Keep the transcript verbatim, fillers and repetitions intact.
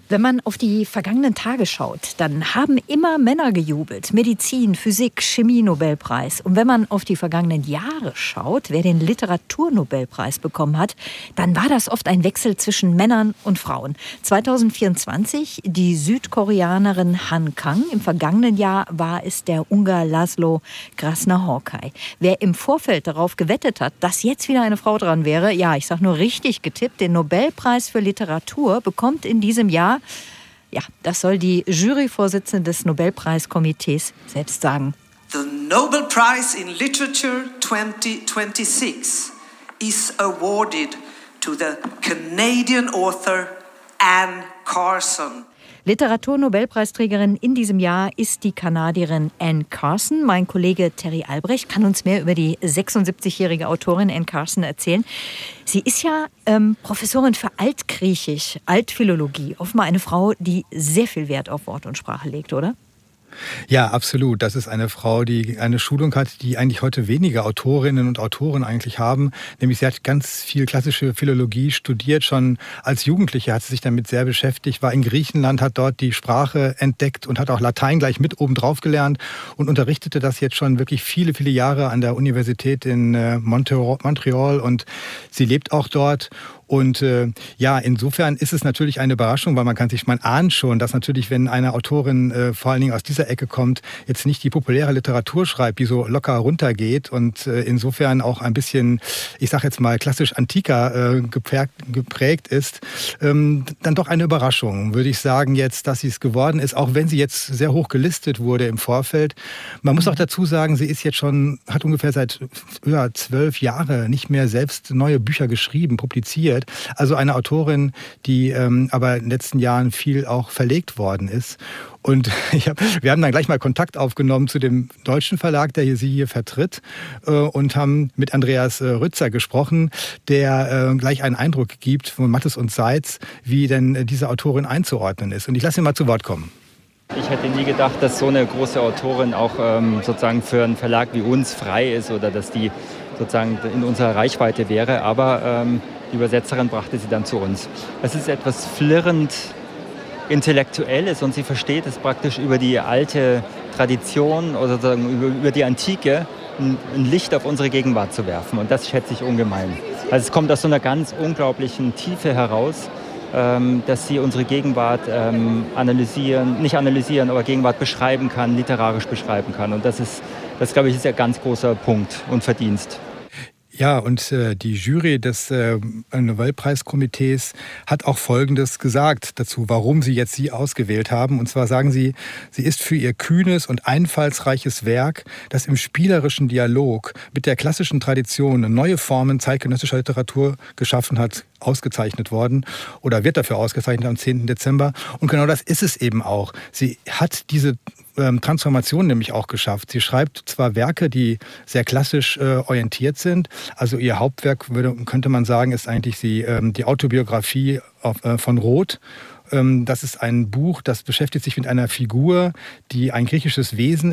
Wenn man auf die vergangenen Tage schaut, dann haben immer Männer gejubelt. Medizin, Physik, Chemie-Nobelpreis. Und wenn man auf die vergangenen Jahre schaut, wer den Literaturnobelpreis bekommen hat, dann war das oft ein Wechsel zwischen Männern und Frauen. zweitausendvierundzwanzig die Südkoreanerin Han Kang. Im vergangenen Jahr war es der Ungar Laszlo Krasznahorkai. Wer im Vorfeld darauf gewettet hat, dass jetzt wieder eine Frau dran wäre, ja, ich sag nur richtig getippt, den Nobelpreis für Literatur bekommt in diesem Jahr, ja, das soll die Juryvorsitzende des Nobelpreiskomitees selbst sagen. The Nobel Prize in Literature twenty twenty-six is awarded to the Canadian author Anne Carson. Literaturnobelpreisträgerin in diesem Jahr ist die Kanadierin Anne Carson. Mein Kollege Terry Albrecht kann uns mehr über die sechsundsiebzigjährige Autorin Anne Carson erzählen. Sie ist ja ähm, Professorin für Altgriechisch, Altphilologie. Offenbar eine Frau, die sehr viel Wert auf Wort und Sprache legt, oder? Ja, absolut. Das ist eine Frau, die eine Schulung hat, die eigentlich heute wenige Autorinnen und Autoren eigentlich haben. Nämlich sie hat ganz viel klassische Philologie studiert. Schon als Jugendliche hat sie sich damit sehr beschäftigt, war in Griechenland, hat dort die Sprache entdeckt und hat auch Latein gleich mit obendrauf gelernt und unterrichtete das jetzt schon wirklich viele, viele Jahre an der Universität in Montreal und sie lebt auch dort. Und äh, ja, insofern ist es natürlich eine Überraschung, weil man kann sich, man ahnt schon, dass natürlich, wenn eine Autorin äh, vor allen Dingen aus dieser Ecke kommt, jetzt nicht die populäre Literatur schreibt, die so locker runtergeht und äh, insofern auch ein bisschen, ich sag jetzt mal, klassisch antiker äh, geprägt, geprägt ist, ähm, dann doch eine Überraschung, würde ich sagen jetzt, dass sie es geworden ist, auch wenn sie jetzt sehr hoch gelistet wurde im Vorfeld. Man muss auch dazu sagen, sie ist jetzt schon, hat ungefähr seit ja, zwölf Jahren nicht mehr selbst neue Bücher geschrieben, publiziert. Also eine Autorin, die ähm, aber in den letzten Jahren viel auch verlegt worden ist. Und ich hab, wir haben dann gleich mal Kontakt aufgenommen zu dem deutschen Verlag, der hier sie hier vertritt, äh, und haben mit Andreas äh, Rützer gesprochen, der äh, gleich einen Eindruck gibt von Mattes und Seitz, wie denn äh, diese Autorin einzuordnen ist. Und ich lasse ihn mal zu Wort kommen. Ich hätte nie gedacht, dass so eine große Autorin auch ähm, sozusagen für einen Verlag wie uns frei ist oder dass die sozusagen in unserer Reichweite wäre. Aber ähm, die Übersetzerin brachte sie dann zu uns. Es ist etwas flirrend Intellektuelles und sie versteht es praktisch über die alte Tradition oder sozusagen über, über die Antike ein, ein Licht auf unsere Gegenwart zu werfen. Und das schätze ich ungemein. Also es kommt aus so einer ganz unglaublichen Tiefe heraus, ähm, dass sie unsere Gegenwart ähm, analysieren, nicht analysieren, aber Gegenwart beschreiben kann, literarisch beschreiben kann. Und das ist, das glaube ich, ist ein ganz großer Punkt und Verdienst. Ja, und äh, die Jury des äh, Nobelpreiskomitees hat auch Folgendes gesagt dazu, warum sie jetzt sie ausgewählt haben. Und zwar sagen sie, sie ist für ihr kühnes und einfallsreiches Werk, das im spielerischen Dialog mit der klassischen Tradition neue Formen zeitgenössischer Literatur geschaffen hat, ausgezeichnet worden oder wird dafür ausgezeichnet am zehnten Dezember. Und genau das ist es eben auch. Sie hat diese ähm, Transformation nämlich auch geschafft. Sie schreibt zwar Werke, die sehr klassisch äh, orientiert sind. Also ihr Hauptwerk, würde, könnte man sagen, ist eigentlich die, ähm, die Autobiografie auf, äh, von Roth. Das ist ein Buch, das beschäftigt sich mit einer Figur, die ein griechisches Wesen